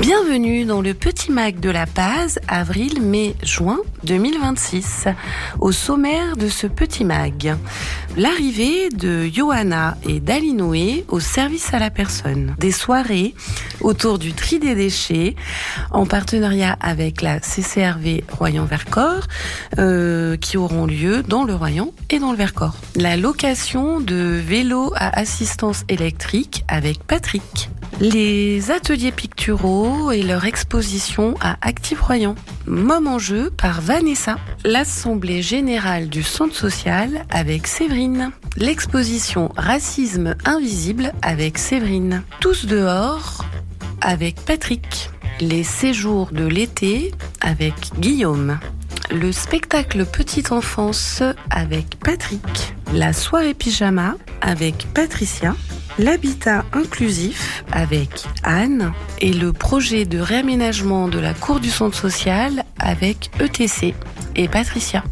Bienvenue dans le Petit Mag de la Paz, avril, mai, juin 2026. Au sommaire de ce Petit Mag, l'arrivée de Johanna et d'Alinoé au service à la personne. Des soirées autour du tri des déchets en partenariat avec la CCRV Royan-Vercors qui auront lieu dans le Royan et dans le Vercors. La location de vélos à assistance électrique avec Patrick. Les ateliers picturaux et leur exposition à Active Royan. Môme en jeu par Vanessa. L'Assemblée Générale du Centre Social avec Séverine. L'exposition Racisme Invisible avec Séverine. Tous dehors avec Patrick. Les séjours de l'été avec Guillaume. Le spectacle Petite Enfance avec Patrick. La soirée pyjama avec Patricia. L'habitat inclusif avec Anne et le projet de réaménagement de la cour du centre social avec ETC et Patricia.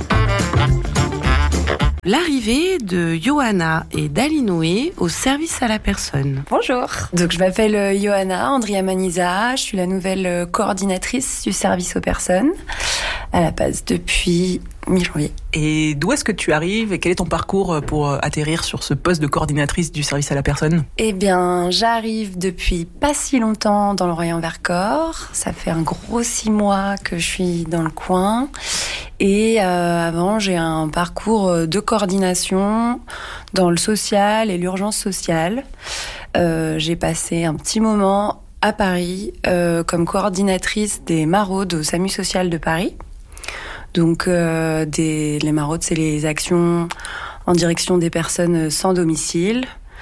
L'arrivée de Johanna et d'Alinoé au service à la personne. Bonjour, donc je m'appelle Johanna Andrea Maniza, je suis la nouvelle coordinatrice du service aux personnes à la Paz depuis mi-janvier. Et d'où est-ce que tu arrives et quel est ton parcours pour atterrir sur ce poste de coordinatrice du service à la personne ? Eh bien, j'arrive depuis pas si longtemps dans le Royan-Vercors. Ça fait un gros 6 mois que je suis dans le coin. Et avant, j'ai un parcours de coordination dans le social et l'urgence sociale. J'ai passé un petit moment à Paris comme coordinatrice des maraudes au SAMU social de Paris. Donc, les maraudes, c'est les actions en direction des personnes sans domicile.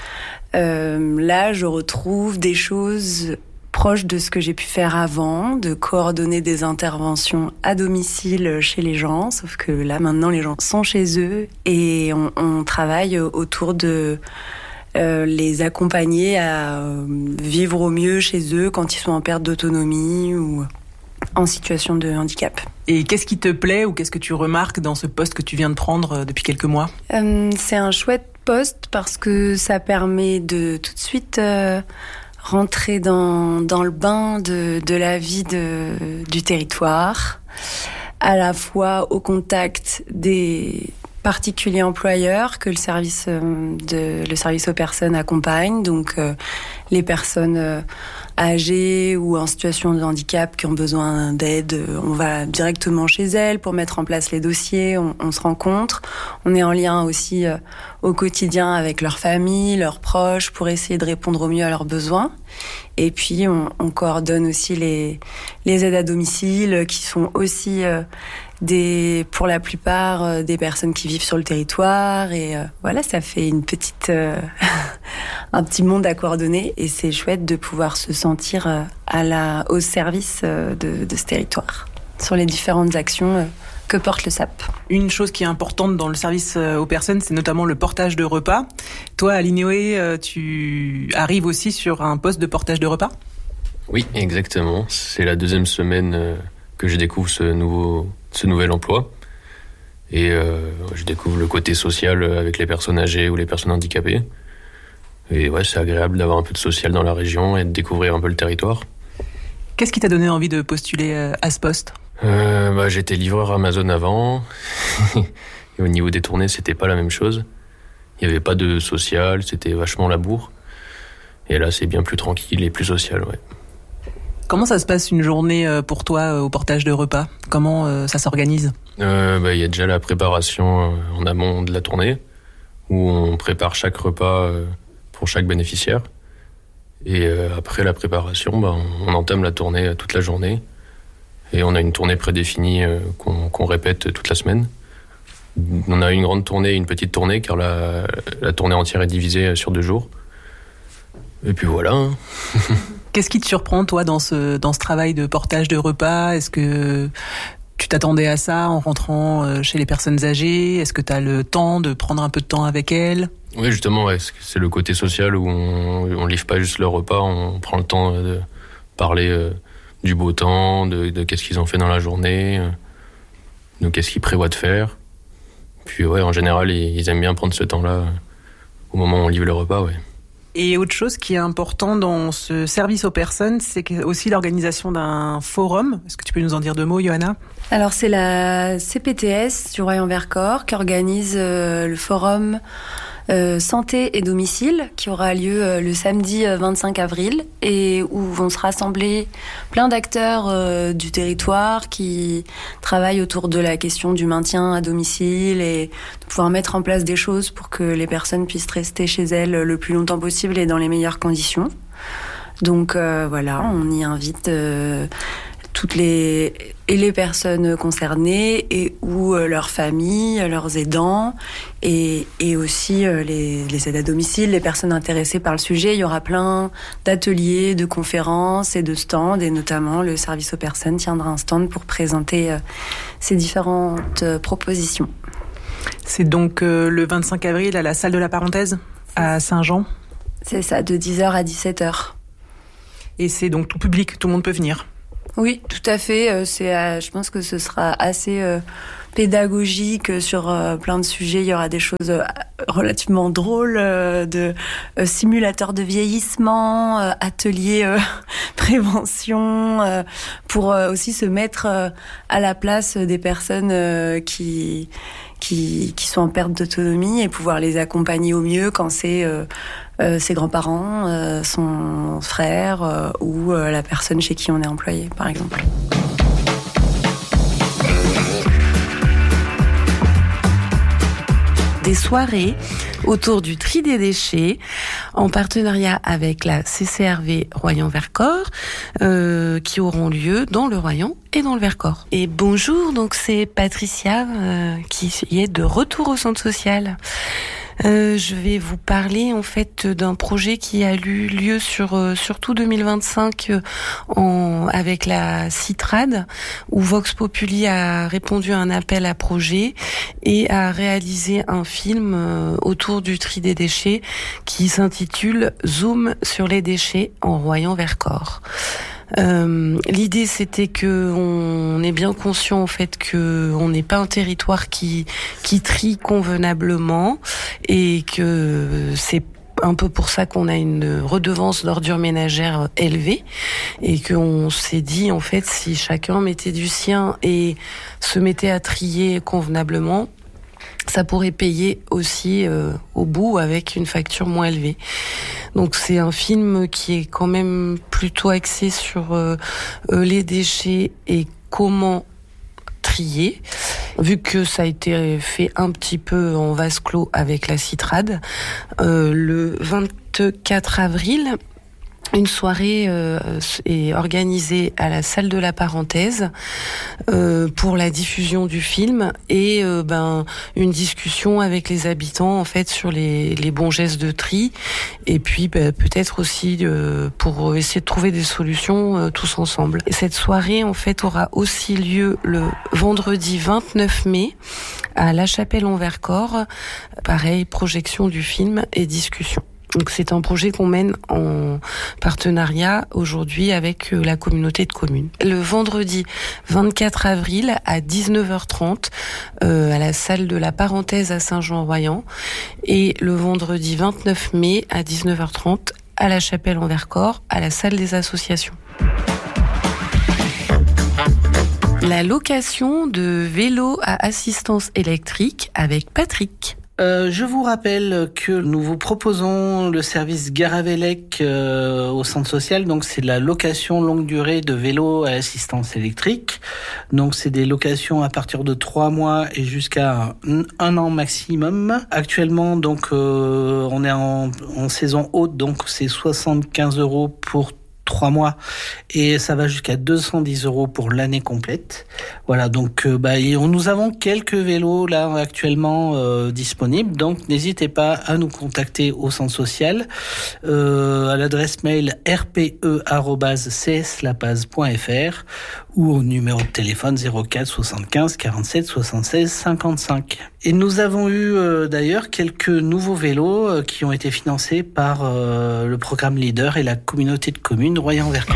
Là, je retrouve des choses proches de ce que j'ai pu faire avant, de coordonner des interventions à domicile chez les gens, sauf que là, maintenant, les gens sont chez eux et on travaille autour de les accompagner à vivre au mieux chez eux quand ils sont en perte d'autonomie ou en situation de handicap. Et qu'est-ce qui te plaît ou qu'est-ce que tu remarques dans ce poste que tu viens de prendre depuis quelques mois ? C'est un chouette poste parce que ça permet de tout de suite rentrer dans le bain de la vie du territoire, à la fois au contact des particuliers employeurs que le service aux personnes accompagne, donc les personnes âgées ou en situation de handicap qui ont besoin d'aide, on va directement chez elles pour mettre en place les dossiers, on se rencontre. On est en lien aussi au quotidien avec leurs familles, leurs proches, pour essayer de répondre au mieux à leurs besoins. Et puis on coordonne aussi les aides à domicile qui sont aussi pour la plupart des personnes qui vivent sur le territoire, et voilà, ça fait une petite un petit monde à coordonner, et c'est chouette de pouvoir se sentir au service de ce territoire sur les différentes actions que porte le SAP. Une chose qui est importante dans le service aux personnes, c'est notamment le portage de repas. Toi, Alinoé, tu arrives aussi sur un poste de portage de repas ? Oui, exactement. C'est la 2e semaine que je découvre ce nouvel emploi. Et je découvre le côté social avec les personnes âgées ou les personnes handicapées. Et ouais, c'est agréable d'avoir un peu de social dans la région et de découvrir un peu le territoire. Qu'est-ce qui t'a donné envie de postuler à ce poste ? J'étais livreur Amazon avant. Et au niveau des tournées, c'était pas la même chose. Il n'y avait pas de social, c'était vachement labour. Et là, c'est bien plus tranquille et plus social, ouais. Comment ça se passe une journée pour toi au portage de repas ? Comment ça s'organise ? Il y a déjà la préparation en amont de la tournée, où on prépare chaque repas pour chaque bénéficiaire. Et après la préparation, on entame la tournée toute la journée. Et on a une tournée prédéfinie qu'on répète toute la semaine. On a une grande tournée et une petite tournée, car la tournée entière est divisée sur 2 jours. Et puis voilà. Qu'est-ce qui te surprend, toi, dans ce travail de portage de repas ? Est-ce que tu t'attendais à ça en rentrant chez les personnes âgées ? Est-ce que tu as le temps de prendre un peu de temps avec elles ? Oui, justement, ouais, c'est le côté social où on livre pas juste le repas, on prend le temps de parler du beau temps, de qu'est-ce qu'ils ont fait dans la journée, de qu'est-ce qu'ils prévoient de faire. Puis ouais, en général, ils aiment bien prendre ce temps-là au moment où on livre le repas, ouais. Et autre chose qui est important dans ce service aux personnes, c'est aussi l'organisation d'un forum. Est-ce que tu peux nous en dire 2 mots, Johanna ? Alors c'est la CPTS du Royan-Vercors qui organise le forum santé et domicile qui aura lieu le samedi 25 avril et où vont se rassembler plein d'acteurs du territoire qui travaillent autour de la question du maintien à domicile et de pouvoir mettre en place des choses pour que les personnes puissent rester chez elles le plus longtemps possible et dans les meilleures conditions. Donc voilà, on y invite toutes les personnes concernées et ou leurs familles, leurs aidants et aussi les aides à domicile, les personnes intéressées par le sujet. Il y aura plein d'ateliers, de conférences et de stands et notamment le service aux personnes tiendra un stand pour présenter ces différentes propositions. C'est donc le 25 avril à la salle de la Parenthèse à Saint-Jean. C'est ça, de 10h à 17h. Et c'est donc tout public, tout le monde peut venir. Oui, tout à fait. Je pense que ce sera assez pédagogique sur plein de sujets. Il y aura des choses relativement drôles, de simulateurs de vieillissement, ateliers prévention, pour aussi se mettre à la place des personnes qui sont en perte d'autonomie et pouvoir les accompagner au mieux quand c'est ses grands-parents, son frère ou la personne chez qui on est employé, par exemple. Des soirées autour du tri des déchets en partenariat avec la CCRV Royan-Vercors qui auront lieu dans le Royan et dans le Vercors. Et bonjour, donc c'est Patricia qui est de retour au centre social. Je vais vous parler en fait d'un projet qui a eu lieu sur tout 2025 avec la CITRAD où Vox Populi a répondu à un appel à projet et a réalisé un film autour du tri des déchets qui s'intitule Zoom sur les déchets en Royan-Vercors. L'idée c'était que on est bien conscient en fait que on n'est pas un territoire qui trie convenablement et que c'est un peu pour ça qu'on a une redevance d'ordures ménagères élevée et qu'on s'est dit en fait si chacun mettait du sien et se mettait à trier convenablement, ça pourrait payer aussi au bout avec une facture moins élevée. Donc c'est un film qui est quand même plutôt axé sur les déchets et comment trier, vu que ça a été fait un petit peu en vase clos avec la CITRAD. Le 24 avril, une soirée est organisée à la salle de la Parenthèse pour la diffusion du film et une discussion avec les habitants en fait sur les bons gestes de tri et puis peut-être aussi pour essayer de trouver des solutions tous ensemble. Et cette soirée en fait aura aussi lieu le vendredi 29 mai à La Chapelle-en-Vercors. Pareil, projection du film et discussion. Donc c'est un projet qu'on mène en partenariat aujourd'hui avec la communauté de communes. Le vendredi 24 avril à 19h30 à la salle de la Parenthèse à Saint-Jean-Royan et le vendredi 29 mai à 19h30 à La Chapelle-en-Vercors à la salle des associations. La location de vélos à assistance électrique avec Patrick. Je vous rappelle que nous vous proposons le service Garavélec au centre social. Donc c'est de la location longue durée de vélos à assistance électrique. Donc c'est des locations à partir de 3 mois et jusqu'à 1 an maximum. Actuellement donc on est en saison haute, donc c'est 75 € pour 3 mois et ça va jusqu'à 210 € pour l'année complète. Voilà, donc nous avons quelques vélos là actuellement disponibles, donc n'hésitez pas à nous contacter au centre social à l'adresse mail rpe@cslapaz.fr ou au numéro de téléphone 04 75 47 76 55. Et nous avons eu d'ailleurs quelques nouveaux vélos qui ont été financés par le programme Leader et la communauté de communes Royan-Vercors.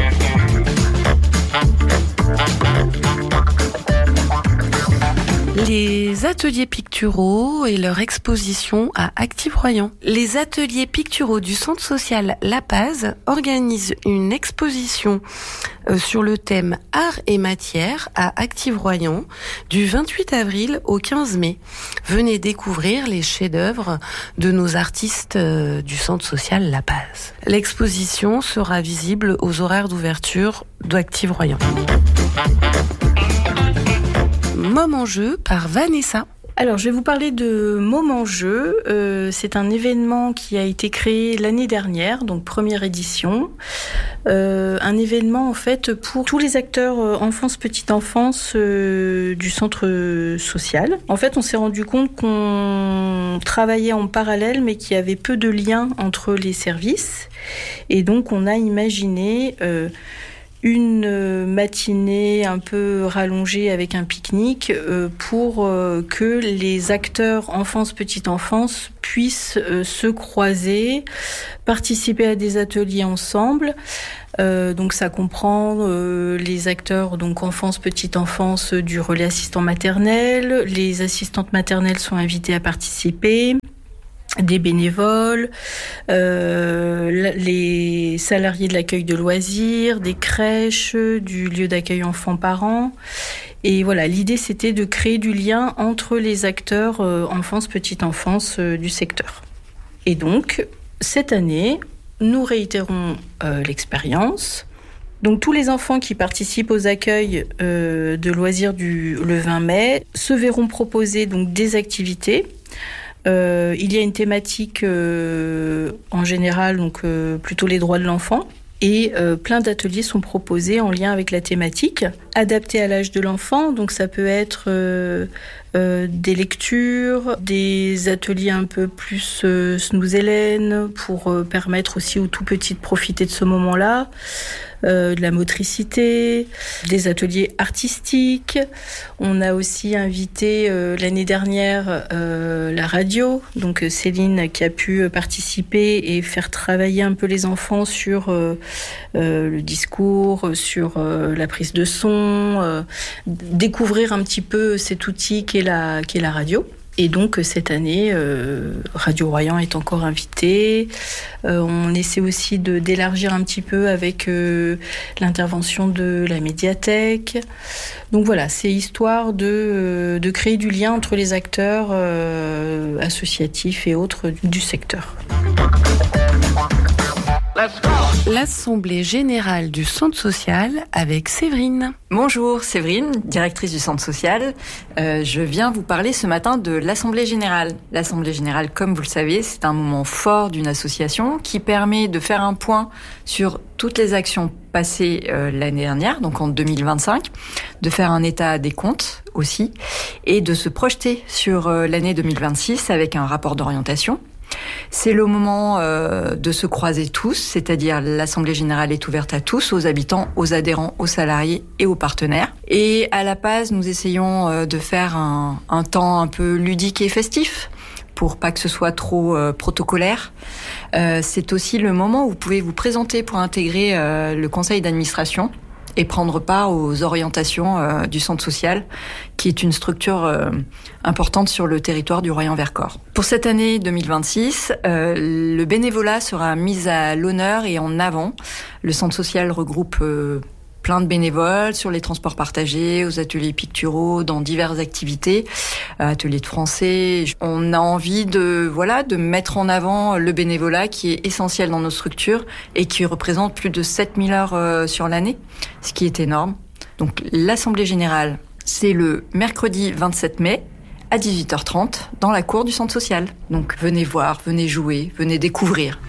Les ateliers picturaux et leur exposition à Active-Royan. Les ateliers picturaux du Centre social La Paz organisent une exposition sur le thème Art et matière à Active-Royan du 28 avril au 15 mai. Venez découvrir les chefs-d'œuvre de nos artistes du Centre social La Paz. L'exposition sera visible aux horaires d'ouverture d'Active-Royan. Moment jeu par Vanessa. Alors, je vais vous parler de Moment jeu. C'est un événement qui a été créé l'année dernière, donc première édition. Un événement, en fait, pour tous les acteurs enfance, petite enfance du centre social. En fait, on s'est rendu compte qu'on travaillait en parallèle, mais qu'il y avait peu de liens entre les services. Et donc, on a imaginé une matinée un peu rallongée avec un pique-nique pour que les acteurs enfance, petite enfance puissent se croiser, participer à des ateliers ensemble. Donc ça comprend les acteurs donc enfance, petite enfance du relais assistant maternel. Les assistantes maternelles sont invitées à participer. Des bénévoles, les salariés de l'accueil de loisirs, des crèches, du lieu d'accueil enfants-parents. Et voilà, l'idée c'était de créer du lien entre les acteurs enfance, petite enfance du secteur. Et donc, cette année, nous réitérons l'expérience. Donc tous les enfants qui participent aux accueils de loisirs le 20 mai se verront proposer donc des activités. Il y a une thématique en général, donc plutôt les droits de l'enfant, et plein d'ateliers sont proposés en lien avec la thématique, adaptés à l'âge de l'enfant. Donc ça peut être des lectures, des ateliers un peu plus snooze Hélène pour permettre aussi aux tout petits de profiter de ce moment-là. De la motricité, des ateliers artistiques. On a aussi invité l'année dernière la radio, donc Céline qui a pu participer et faire travailler un peu les enfants sur le discours, sur la prise de son, découvrir un petit peu cet outil qu'est la radio. Et donc cette année, Radio Royan est encore invité. On essaie aussi d'élargir un petit peu avec l'intervention de la médiathèque. Donc voilà, c'est histoire de créer du lien entre les acteurs associatifs et autres du secteur. L'Assemblée générale du Centre social avec Séverine. Bonjour, Séverine, directrice du Centre social. Je viens vous parler ce matin de l'Assemblée générale. L'Assemblée générale, comme vous le savez, c'est un moment fort d'une association qui permet de faire un point sur toutes les actions passées l'année dernière, donc en 2025, de faire un état des comptes aussi, et de se projeter sur l'année 2026 avec un rapport d'orientation. C'est le moment de se croiser tous, c'est-à-dire l'Assemblée générale est ouverte à tous, aux habitants, aux adhérents, aux salariés et aux partenaires. Et à La Paz, nous essayons de faire un temps un peu ludique et festif pour pas que ce soit trop protocolaire. C'est aussi le moment où vous pouvez vous présenter pour intégrer le conseil d'administration et prendre part aux orientations du centre social, qui est une structure importante sur le territoire du Royan-Vercors. Pour cette année 2026, le bénévolat sera mis à l'honneur et en avant. Le centre social regroupe plein de bénévoles sur les transports partagés, aux ateliers picturaux, dans diverses activités, ateliers de français. On a envie de mettre en avant le bénévolat qui est essentiel dans nos structures et qui représente plus de 7000 heures sur l'année, ce qui est énorme. Donc l'Assemblée générale, c'est le mercredi 27 mai à 18h30 dans la cour du centre social. Donc venez voir, venez jouer, venez découvrir.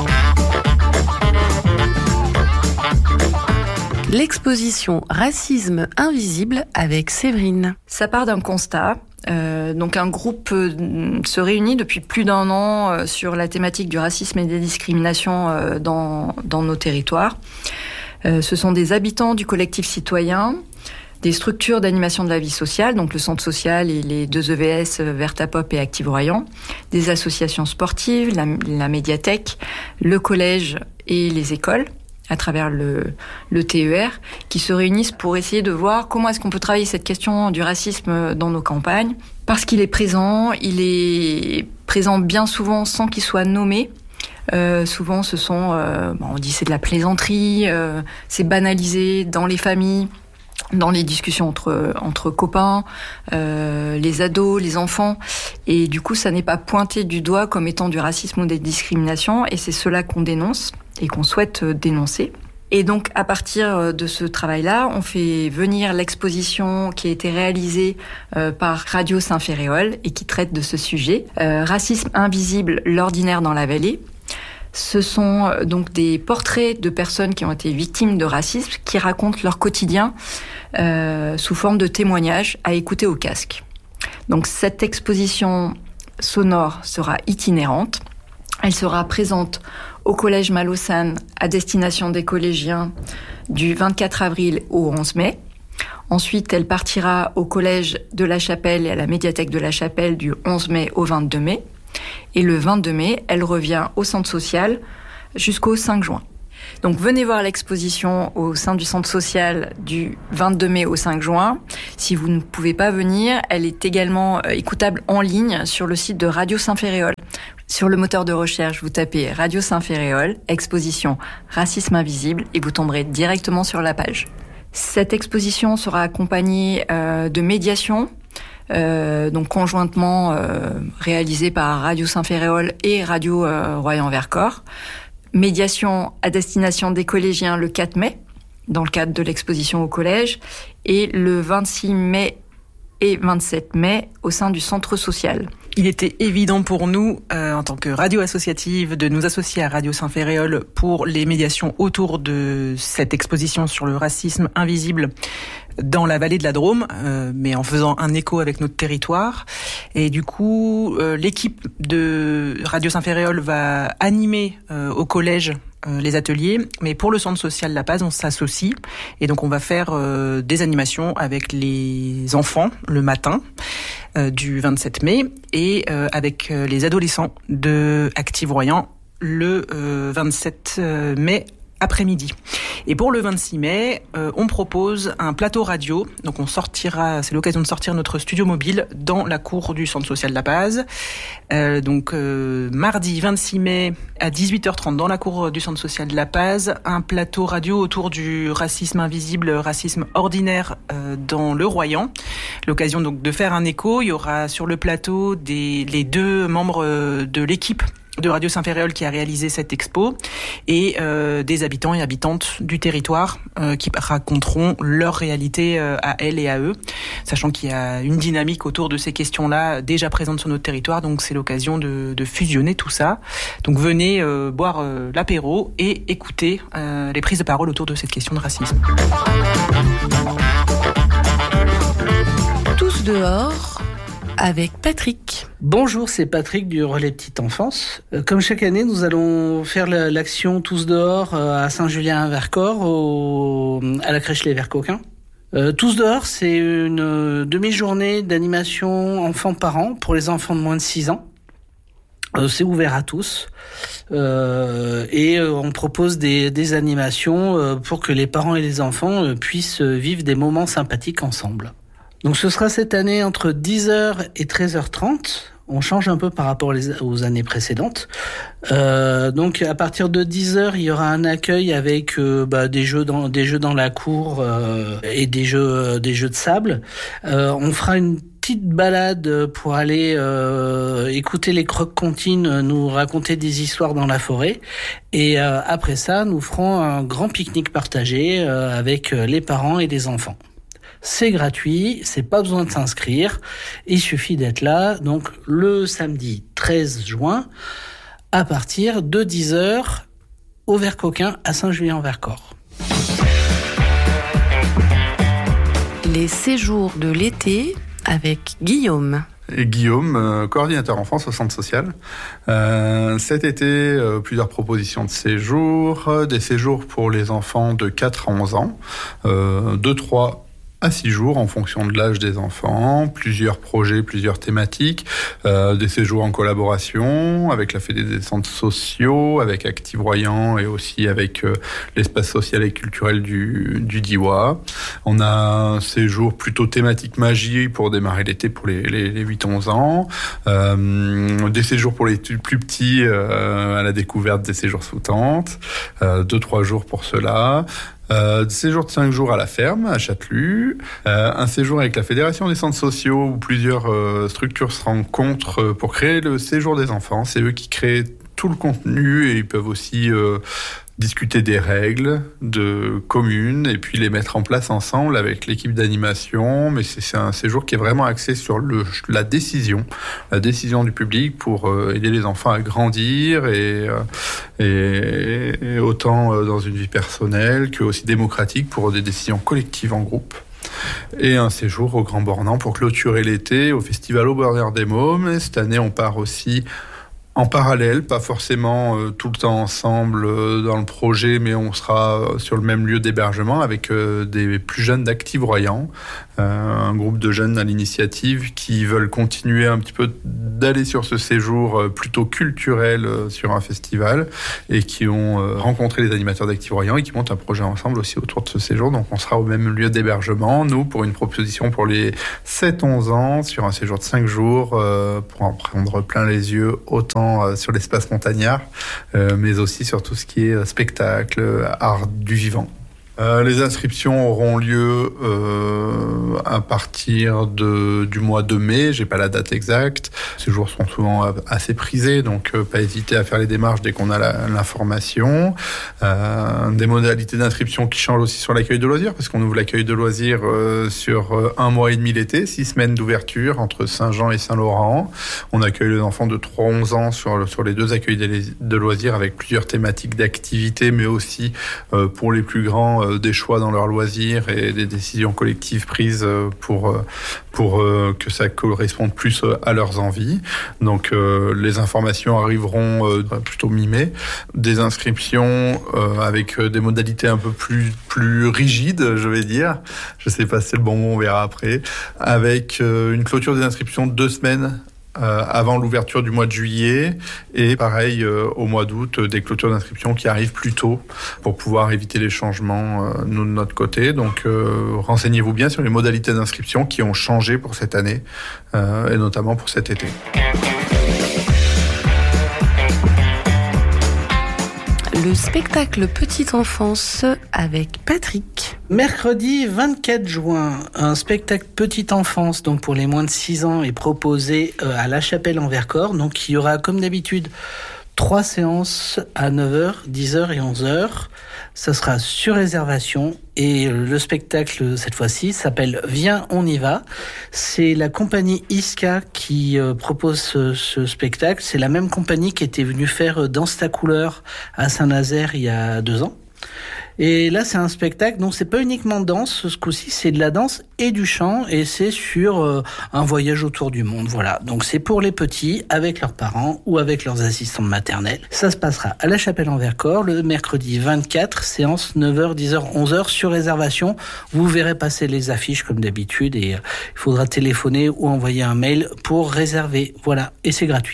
L'exposition Racisme invisible avec Séverine. Ça part d'un constat. Donc un groupe se réunit depuis plus d'1 an sur la thématique du racisme et des discriminations dans nos territoires. Ce sont des habitants du collectif citoyen, des structures d'animation de la vie sociale, donc le centre social et les 2 EVS Vertapop et Active-Royan, des associations sportives, la médiathèque, le collège et les écoles, à travers le TER, qui se réunissent pour essayer de voir comment est-ce qu'on peut travailler cette question du racisme dans nos campagnes. Parce qu'il est présent bien souvent sans qu'il soit nommé. Souvent, ce sont, on dit c'est de la plaisanterie, c'est banalisé dans les familles, dans les discussions entre copains, les ados, les enfants. Et du coup, ça n'est pas pointé du doigt comme étant du racisme ou des discriminations. Et c'est cela qu'on dénonce et qu'on souhaite dénoncer. Et donc, à partir de ce travail-là, on fait venir l'exposition qui a été réalisée par Radio Saint-Ferréol et qui traite de ce sujet. Racisme invisible, l'ordinaire dans la vallée. Ce sont donc des portraits de personnes qui ont été victimes de racisme, qui racontent leur quotidien sous forme de témoignages à écouter au casque. Donc cette exposition sonore sera itinérante. Elle sera présente au Collège Malaussane à destination des collégiens du 24 avril au 11 mai. Ensuite, elle partira au Collège de la Chapelle et à la médiathèque de la Chapelle du 11 mai au 22 mai. Et le 22 mai, elle revient au centre social jusqu'au 5 juin. Donc venez voir l'exposition au sein du centre social du 22 mai au 5 juin. Si vous ne pouvez pas venir, elle est également écoutable en ligne sur le site de Radio Saint-Ferréol. Sur le moteur de recherche, vous tapez Radio Saint-Ferréol, exposition Racisme invisible et vous tomberez directement sur la page. Cette exposition sera accompagnée de médiations, donc conjointement réalisée par Radio Saint-Ferréol et Radio Royan-Vercors. Médiation à destination des collégiens le 4 mai, dans le cadre de l'exposition au collège, et le 26 mai et 27 mai au sein du centre social. Il était évident pour nous, en tant que radio associative, de nous associer à Radio Saint-Ferréol pour les médiations autour de cette exposition sur le racisme invisible dans la vallée de la Drôme, mais en faisant un écho avec notre territoire. Et du coup, l'équipe de Radio Saint-Ferréol va animer au collège les ateliers, mais pour le centre social La Paz, on s'associe et donc on va faire des animations avec les enfants le matin du 27 mai et avec les adolescents de Active Royan le 27 mai après-midi. Et pour le 26 mai, on propose un plateau radio. Donc on sortira, c'est l'occasion de sortir notre studio mobile dans la cour du centre social de La Paz. Mardi 26 mai à 18h30 dans la cour du centre social de La Paz, un plateau radio autour du racisme invisible, racisme ordinaire dans le Royan. L'occasion donc de faire un écho. Il y aura sur le plateau les deux membres de l'équipe de Radio Saint-Ferréol qui a réalisé cette expo et des habitants et habitantes du territoire qui raconteront leur réalité à elles et à eux, sachant qu'il y a une dynamique autour de ces questions-là déjà présente sur notre territoire, donc c'est l'occasion de fusionner tout ça. Donc venez boire l'apéro et écouter les prises de parole autour de cette question de racisme. Tous dehors avec Patrick. Bonjour, c'est Patrick du Relais Petite Enfance. Comme chaque année, nous allons faire l'action Tous dehors à Saint-Julien-Vercors, à la crèche Les Verts Coquins. Tous dehors, c'est une demi-journée d'animation enfants-parents pour les enfants de moins de 6 ans. C'est ouvert à tous et on propose des animations pour que les parents et les enfants puissent vivre des moments sympathiques ensemble. Donc ce sera cette année entre 10h et 13h30. On change un peu par rapport aux années précédentes. Donc à partir de 10h, il y aura un accueil avec des jeux dans la cour et des jeux de sable. On fera une petite balade pour aller écouter les croque-comptines nous raconter des histoires dans la forêt. Et après ça, nous ferons un grand pique-nique partagé avec les parents et les enfants. C'est gratuit, c'est pas besoin de s'inscrire, il suffit d'être là, donc le samedi 13 juin, à partir de 10h, au Vert Coquin à Saint-Julien-Vercors. Les séjours de l'été avec Guillaume. Et Guillaume, coordinateur enfance au centre social. Cet été, plusieurs propositions de séjours, des séjours pour les enfants de 4 à 11 ans, de 3 à 6 jours en fonction de l'âge des enfants, plusieurs projets, plusieurs thématiques, des séjours en collaboration avec la Fédé des centres sociaux, avec Active Royan et aussi avec l'espace social et culturel du DIWA. On a un séjour plutôt thématique magie pour démarrer l'été pour les 8-11 ans, des séjours pour les plus petits à la découverte des séjours sous tente, 2-3 jours pour cela. Séjour de 5 jours à la ferme, à Châtelus, un séjour avec la Fédération des centres sociaux où plusieurs structures se rencontrent pour créer le séjour des enfants. C'est eux qui créent tout le contenu et ils peuvent aussi discuter des règles de communes et puis les mettre en place ensemble avec l'équipe d'animation. Mais c'est un séjour qui est vraiment axé sur la décision du public pour aider les enfants à grandir et autant dans une vie personnelle que aussi démocratique pour des décisions collectives en groupe. Et un séjour au Grand Bornand pour clôturer l'été au Festival au Bonheur des Mômes. Et cette année, on part aussi en parallèle, pas forcément tout le temps ensemble dans le projet, mais on sera sur le même lieu d'hébergement avec des plus jeunes d'Active Royan, un groupe de jeunes à l'initiative qui veulent continuer un petit peu d'aller sur ce séjour plutôt culturel sur un festival et qui ont rencontré les animateurs d'Active Royan et qui montent un projet ensemble aussi autour de ce séjour. Donc on sera au même lieu d'hébergement, nous, pour une proposition pour les 7-11 ans sur un séjour de 5 jours pour en prendre plein les yeux, autant sur l'espace montagnard, mais aussi sur tout ce qui est spectacle, art du vivant. Les inscriptions auront lieu à partir du mois de mai. J'ai pas la date exacte. Ces jours sont souvent assez prisés, donc pas hésiter à faire les démarches dès qu'on a l'information. Des modalités d'inscription qui changent aussi sur l'accueil de loisirs, parce qu'on ouvre l'accueil de loisirs sur 1 mois et demi l'été, 6 semaines d'ouverture entre Saint-Jean et Saint-Laurent. On accueille les enfants de 3-11 ans sur les 2 accueils de loisirs avec plusieurs thématiques d'activités, mais aussi pour les plus grands des choix dans leurs loisirs et des décisions collectives prises pour que ça corresponde plus à leurs envies. Donc les informations arriveront plutôt mi-mai. Des inscriptions avec des modalités un peu plus rigides, je vais dire. Je ne sais pas si c'est le bon mot, on verra après. Avec une clôture des inscriptions de 2 semaines avant l'ouverture du mois de juillet et pareil au mois d'août des clôtures d'inscription qui arrivent plus tôt pour pouvoir éviter les changements nous de notre côté. Donc renseignez-vous bien sur les modalités d'inscription qui ont changé pour cette année et notamment pour cet été. Le spectacle Petite Enfance avec Patrick. Mercredi 24 juin, un spectacle Petite Enfance, donc pour les moins de 6 ans, est proposé à La Chapelle en Vercors. Donc il y aura comme d'habitude 3 séances à 9h, 10h et 11h. Ça sera sur réservation et le spectacle cette fois-ci s'appelle Viens, on y va. C'est la compagnie Iska qui propose ce spectacle. C'est la même compagnie qui était venue faire Danse ta couleur à Saint-Nazaire il y a 2 ans. Et là, c'est un spectacle, donc c'est pas uniquement danse, ce coup-ci, c'est de la danse et du chant, et c'est sur un voyage autour du monde, voilà. Donc c'est pour les petits, avec leurs parents ou avec leurs assistantes maternelles. Ça se passera à La Chapelle en Vercors, le mercredi 24, séance 9h, 10h, 11h, sur réservation. Vous verrez passer les affiches comme d'habitude, et il faudra téléphoner ou envoyer un mail pour réserver, voilà, et c'est gratuit.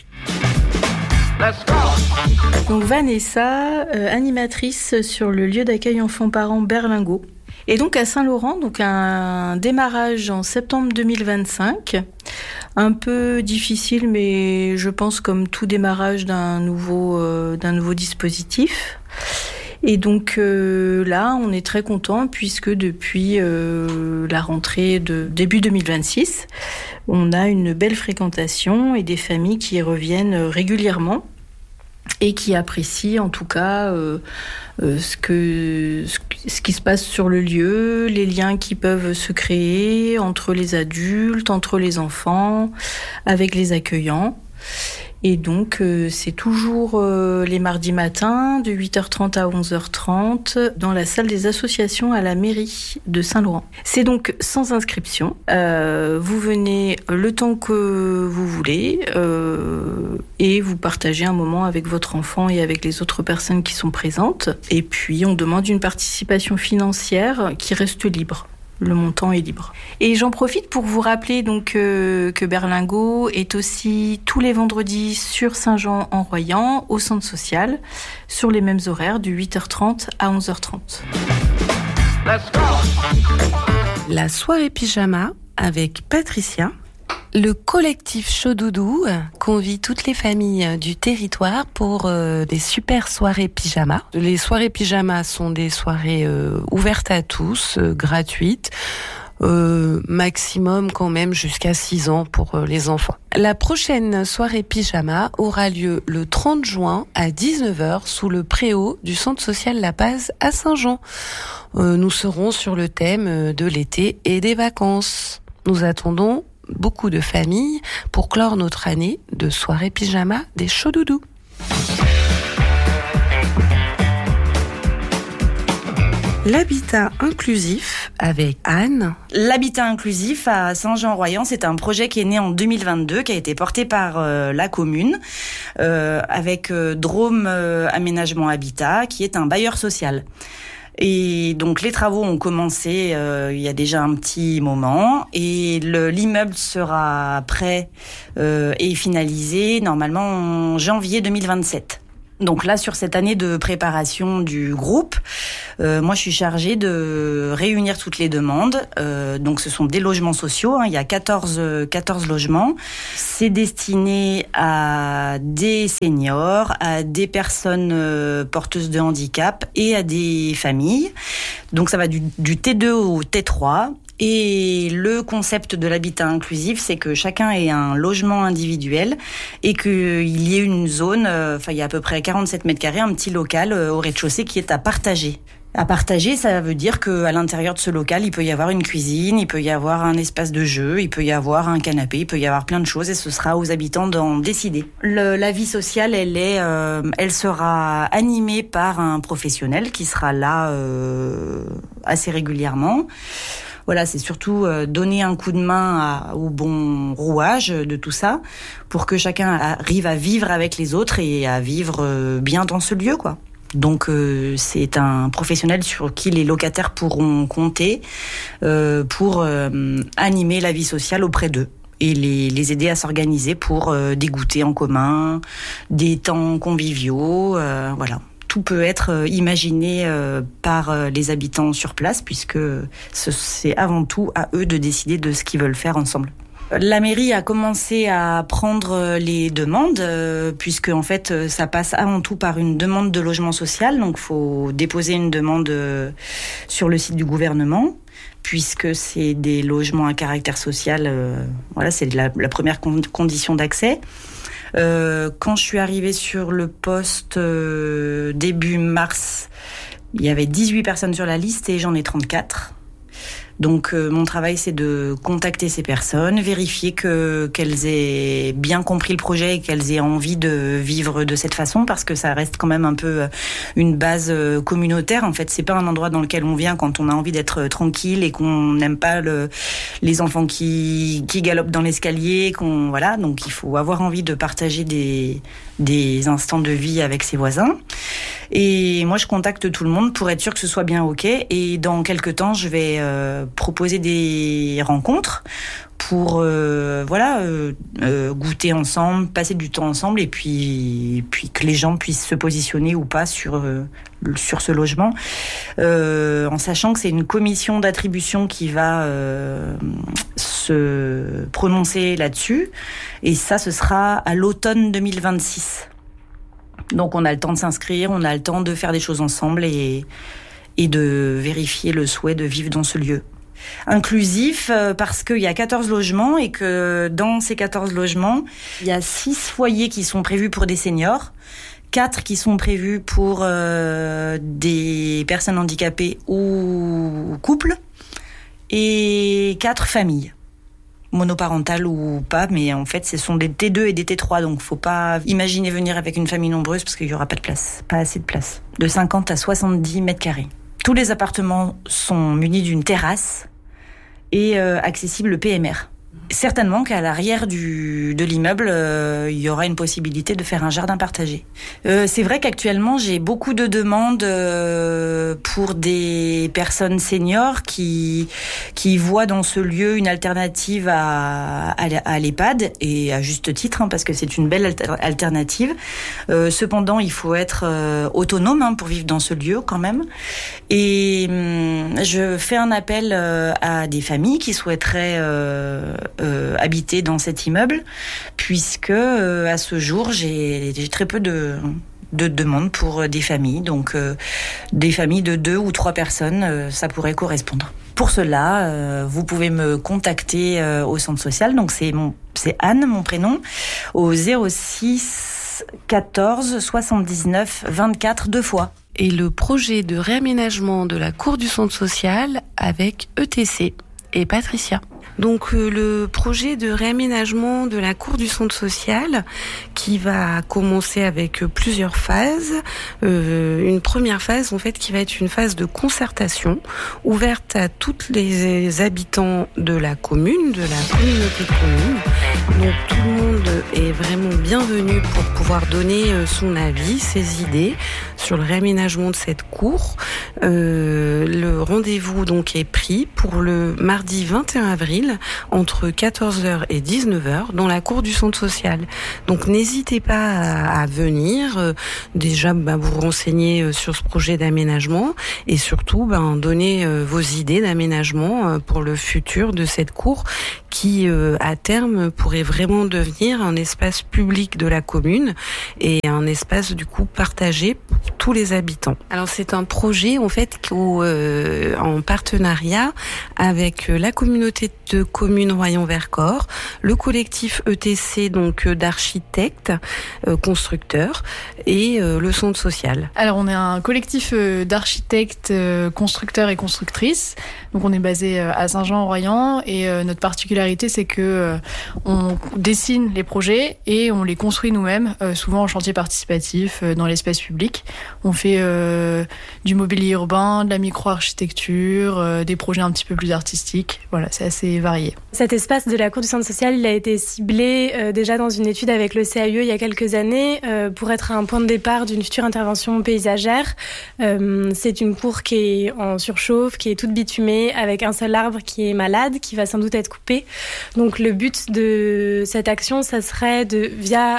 Donc Vanessa, animatrice sur le lieu d'accueil enfants-parents Berlingot. Et donc à Saint-Laurent, donc un démarrage en septembre 2025. Un peu difficile, mais je pense comme tout démarrage d'un nouveau dispositif. Et donc là, on est très content puisque depuis la rentrée de début 2026, on a une belle fréquentation et des familles qui y reviennent régulièrement et qui apprécient en tout cas ce qui se passe sur le lieu, les liens qui peuvent se créer entre les adultes, entre les enfants, avec les accueillants. Et donc, c'est toujours les mardis matins, de 8h30 à 11h30, dans la salle des associations à la mairie de Saint-Laurent. C'est donc sans inscription. Vous venez le temps que vous voulez et vous partagez un moment avec votre enfant et avec les autres personnes qui sont présentes. Et puis, on demande une participation financière qui reste libre. Le montant est libre. Et j'en profite pour vous rappeler donc que Berlingot est aussi tous les vendredis sur Saint-Jean-en-Royans au centre social, sur les mêmes horaires, de 8h30 à 11h30. La soirée pyjama avec Patricia. Le collectif Chaud Doudou convie toutes les familles du territoire pour des super soirées pyjama. Les soirées pyjama sont des soirées ouvertes à tous, gratuites, maximum quand même jusqu'à 6 ans pour les enfants. La prochaine soirée pyjama aura lieu le 30 juin à 19h sous le préau du centre social La Paz à Saint-Jean. Nous serons sur le thème de l'été et des vacances. Nous attendons beaucoup de familles pour clore notre année de soirée pyjama des Chauds Doudous. L'habitat inclusif avec Anne. L'habitat inclusif à Saint-Jean-en-Royans, c'est un projet qui est né en 2022, qui a été porté par la commune, avec Drôme Aménagement Habitat, qui est un bailleur social. Et donc les travaux ont commencé il y a déjà un petit moment et l'immeuble sera prêt et finalisé normalement en janvier 2027. Donc là, sur cette année de préparation du groupe, moi je suis chargée de réunir toutes les demandes. Donc ce sont des logements sociaux, il y a 14 logements. C'est destiné à des seniors, à des personnes porteuses de handicap et à des familles. Donc ça va du T2 au T3. Et le concept de l'habitat inclusif, c'est que chacun ait un logement individuel et qu'il y ait une zone, il y a à peu près 47 mètres carrés, un petit local au rez-de-chaussée qui est à partager. À partager, ça veut dire qu'à l'intérieur de ce local, il peut y avoir une cuisine, il peut y avoir un espace de jeu, il peut y avoir un canapé, il peut y avoir plein de choses et ce sera aux habitants d'en décider. La vie sociale, elle sera animée par un professionnel qui sera là assez régulièrement. Voilà, c'est surtout donner un coup de main au bon rouage de tout ça pour que chacun arrive à vivre avec les autres et à vivre bien dans ce lieu, quoi. Donc c'est un professionnel sur qui les locataires pourront compter pour animer la vie sociale auprès d'eux et les aider à s'organiser pour des goûters en commun, des temps conviviaux, voilà. Tout peut être imaginé par les habitants sur place puisque c'est avant tout à eux de décider de ce qu'ils veulent faire ensemble. La mairie a commencé à prendre les demandes puisque en fait ça passe avant tout par une demande de logement social, donc faut déposer une demande sur le site du gouvernement puisque c'est des logements à caractère social. Voilà, c'est la première condition d'accès. Quand je suis arrivée sur le poste début mars, il y avait 18 personnes sur la liste et j'en ai 34. Donc mon travail, c'est de contacter ces personnes, vérifier qu'elles aient bien compris le projet et qu'elles aient envie de vivre de cette façon, parce que ça reste quand même un peu une base communautaire. En fait, c'est pas un endroit dans lequel on vient quand on a envie d'être tranquille et qu'on n'aime pas les enfants qui galopent dans l'escalier. Voilà, donc il faut avoir envie de partager des instants de vie avec ses voisins. Et moi, je contacte tout le monde pour être sûr que ce soit bien OK. Et dans quelques temps, je vais proposer des rencontres pour goûter ensemble, passer du temps ensemble et puis que les gens puissent se positionner ou pas sur ce logement, en sachant que c'est une commission d'attribution qui va se prononcer là-dessus. Et ça, ce sera à l'automne 2026. Donc on a le temps de s'inscrire, on a le temps de faire des choses ensemble et de vérifier le souhait de vivre dans ce lieu. Inclusif parce qu'il y a 14 logements et que dans ces 14 logements, il y a 6 foyers qui sont prévus pour des seniors, 4 qui sont prévus pour des personnes handicapées ou couples et 4 familles. Monoparentales ou pas, mais en fait ce sont des T2 et des T3, donc faut pas imaginer venir avec une famille nombreuse parce qu'il y aura pas de place, pas assez de place. De 50 à 70 mètres carrés. Tous les appartements sont munis d'une terrasse et accessibles PMR. Certainement qu'à l'arrière de l'immeuble, il y aura une possibilité de faire un jardin partagé. C'est vrai qu'actuellement, j'ai beaucoup de demandes pour des personnes seniors qui voient dans ce lieu une alternative à l'EHPAD, et à juste titre, parce que c'est une belle alternative. Cependant, il faut être autonome pour vivre dans ce lieu quand même. Et je fais un appel à des familles qui souhaiteraient habiter dans cet immeuble, puisque à ce jour j'ai très peu de demandes pour des familles, donc des familles de 2 ou 3 personnes, ça pourrait correspondre. Pour cela, vous pouvez me contacter au centre social, donc c'est Anne, mon prénom, au 06 14 79 24 2 fois. Et le projet de réaménagement de la cour du centre social avec ETC et Patricia. Donc le projet de réaménagement de la cour du centre social qui va commencer avec plusieurs phases. Une première phase en fait qui va être une phase de concertation ouverte à tous les habitants de la commune, de la communauté de communes. Donc tout le monde est vraiment bienvenu pour pouvoir donner son avis, ses idées sur le réaménagement de cette cour. Le rendez-vous donc est pris pour le mardi 21 avril entre 14h et 19h dans la cour du centre social. Donc n'hésitez pas à venir, déjà vous renseigner sur ce projet d'aménagement et surtout donner vos idées d'aménagement pour le futur de cette cour qui à terme pourrait vraiment devenir un espace public de la commune et un espace du coup partagé pour tous les habitants. Alors c'est un projet en fait en partenariat avec la communauté de communes Royan-Vercors, le collectif ETC donc d'architectes, constructeurs et le centre social. Alors on est un collectif d'architectes, constructeurs et constructrices. Donc on est basé à Saint-Jean-en-Royan et notre particularité c'est que on dessine les projets et on les construit nous-mêmes, souvent en chantier participatif dans l'espace public. On fait du mobilier urbain, de la micro-architecture, des projets un petit peu plus artistiques. Voilà, c'est assez varié. Cet espace de la cour du centre social, il a été ciblé déjà dans une étude avec le CAE il y a quelques années pour être un point de départ d'une future intervention paysagère. C'est une cour qui est en surchauffe, qui est toute bitumée, avec un seul arbre qui est malade, qui va sans doute être coupé. Donc le but de cette action, ça serait via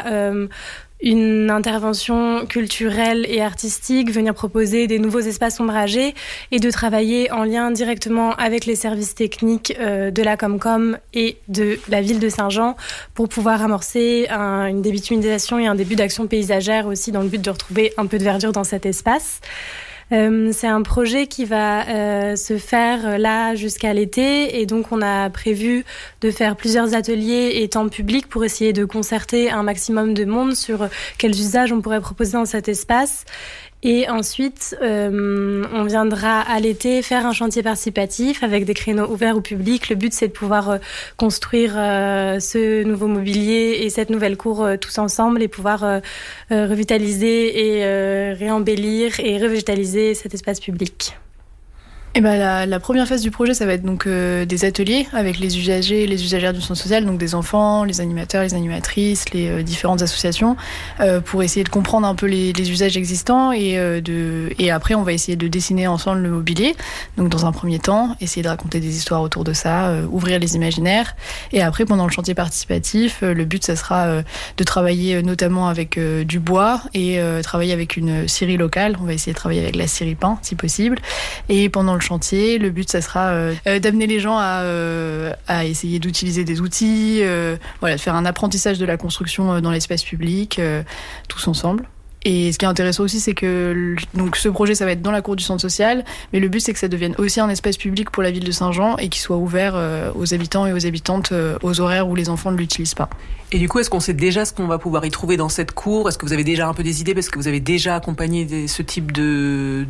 une intervention culturelle et artistique, venir proposer des nouveaux espaces ombragés et de travailler en lien directement avec les services techniques de la Comcom et de la ville de Saint-Jean pour pouvoir amorcer une débitumisation et un début d'action paysagère aussi dans le but de retrouver un peu de verdure dans cet espace. C'est un projet qui va se faire là jusqu'à l'été et donc on a prévu de faire plusieurs ateliers et temps publics pour essayer de concerter un maximum de monde sur quels usages on pourrait proposer dans cet espace. Et ensuite, on viendra à l'été faire un chantier participatif avec des créneaux ouverts au public. Le but, c'est de pouvoir construire ce nouveau mobilier et cette nouvelle cour tous ensemble et pouvoir revitaliser et réembellir et revégétaliser cet espace public. Et la première phase du projet, ça va être donc des ateliers avec les usagers et les usagères du centre social, donc des enfants, les animateurs, les animatrices, les différentes associations, pour essayer de comprendre un peu les usages existants et après on va essayer de dessiner ensemble le mobilier. Donc dans un premier temps, essayer de raconter des histoires autour de ça, ouvrir les imaginaires. Et après, pendant le chantier participatif, le but, ça sera de travailler notamment avec du bois et travailler avec une scierie locale. On va essayer de travailler avec la scierie Pin, si possible. Et pendant le chantier, le but, ça sera d'amener les gens à essayer d'utiliser des outils, de faire un apprentissage de la construction dans l'espace public, tous ensemble. Et ce qui est intéressant aussi, c'est que donc ce projet, ça va être dans la cour du centre social, mais le but, c'est que ça devienne aussi un espace public pour la ville de Saint-Jean et qu'il soit ouvert aux habitants et aux habitantes aux horaires où les enfants ne l'utilisent pas. Et du coup, est-ce qu'on sait déjà ce qu'on va pouvoir y trouver dans cette cour ? Est-ce que vous avez déjà un peu des idées parce que vous avez déjà accompagné ce type d'aménagement ?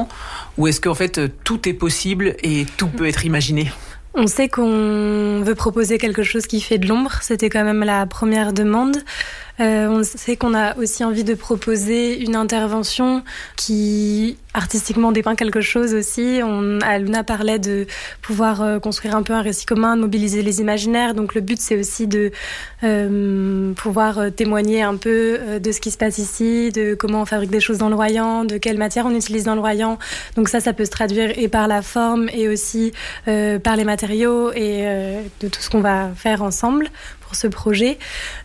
Ou est-ce qu'en fait, tout est possible et tout peut être imaginé ? On sait qu'on veut proposer quelque chose qui fait de l'ombre. C'était quand même la première demande. On sait qu'on a aussi envie de proposer une intervention qui artistiquement dépeint quelque chose aussi. Luna parlait de pouvoir construire un peu un récit commun, de mobiliser les imaginaires. Donc le but, c'est aussi de pouvoir témoigner un peu de ce qui se passe ici, de comment on fabrique des choses dans le Royan, de quelle matière on utilise dans le Royan. Donc ça peut se traduire et par la forme et aussi par les matériaux et de tout ce qu'on va faire ensemble pour ce projet.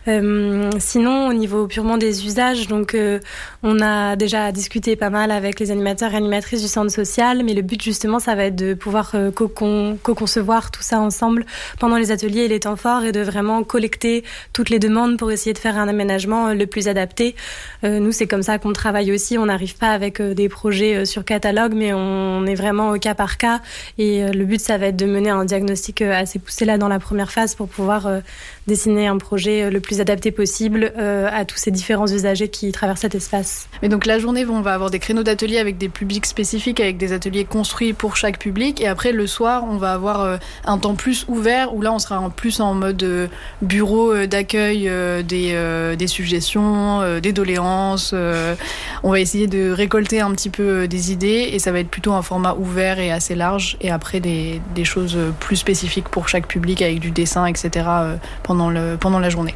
Sinon, au niveau purement des usages, donc on a déjà discuté pas mal avec les animateurs et animatrices du centre social, mais le but justement, ça va être de pouvoir co-concevoir tout ça ensemble pendant les ateliers et les temps forts et de vraiment collecter toutes les demandes pour essayer de faire un aménagement le plus adapté. Nous, c'est comme ça qu'on travaille aussi. On n'arrive pas avec des projets sur catalogue, mais on est vraiment au cas par cas. Et le but, ça va être de mener un diagnostic assez poussé là dans la première phase pour pouvoir dessiner un projet le plus adapté possible à tous ces différents usagers qui traversent cet espace. Mais donc la journée, on va avoir des créneaux d'ateliers avec des publics spécifiques, avec des ateliers construits pour chaque public. Et après, le soir, on va avoir un temps plus ouvert où là, on sera plus en mode bureau d'accueil des suggestions, des doléances. On va essayer de récolter un petit peu des idées et ça va être plutôt un format ouvert et assez large. Et après, des choses plus spécifiques pour chaque public avec du dessin, etc. pendant la journée.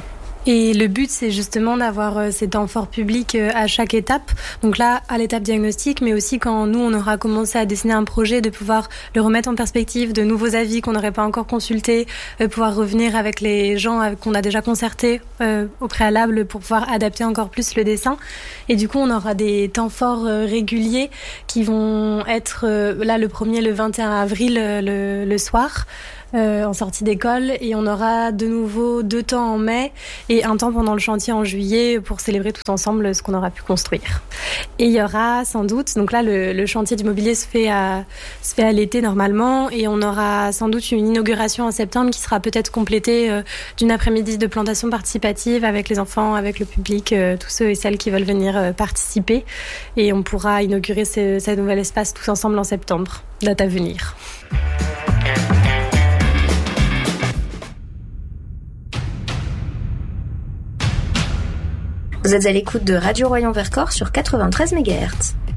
Et le but, c'est justement d'avoir ces temps forts publics à chaque étape. Donc là, à l'étape diagnostic, mais aussi quand nous, on aura commencé à dessiner un projet, de pouvoir le remettre en perspective, de nouveaux avis qu'on n'aurait pas encore consultés, pouvoir revenir avec les gens qu'on a déjà concertés au préalable pour pouvoir adapter encore plus le dessin. Et du coup, on aura des temps forts réguliers qui vont être là, le premier, le 21 avril, le soir. En sortie d'école, et on aura de nouveau 2 temps en mai et un temps pendant le chantier en juillet pour célébrer tout ensemble ce qu'on aura pu construire. Et il y aura sans doute, donc là le chantier du mobilier se fait à l'été normalement, et on aura sans doute une inauguration en septembre qui sera peut-être complétée d'une après-midi de plantation participative avec les enfants, avec le public, tous ceux et celles qui veulent venir participer, et on pourra inaugurer ce nouvel espace tous ensemble en septembre, date à venir. Vous êtes à l'écoute de Radio Royan Vercors sur 93 MHz.